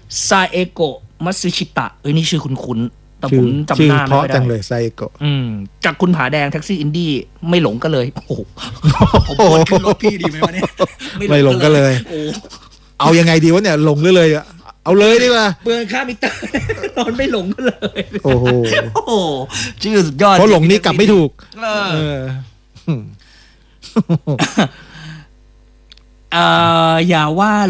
ซาเอโกะมัตสึชิตะนี่ชื่อคุ้นๆแต่ผมจำชื่หอน้าเพไม่ราะค่อยจัได้งเลยไซโกะจากคุณผาแดงแท็กซี่อินดี้ไม่หลงก็เลยโอ้โหผมควรขึ้นรถพี่ดีไหมวะเนี่ยไม่หลงก็เลยโอ้เอายังไงดีวะเนี่ยหลงเลยอะเอาเลยดีกว่าเปลืองค่ามิเตอร์นอนไม่หลงก็เลยโอ้โหโอ้โหชื่อสุดยอดเพราะหลงนี่กลับไม่ถูกเออเอออย่าว่า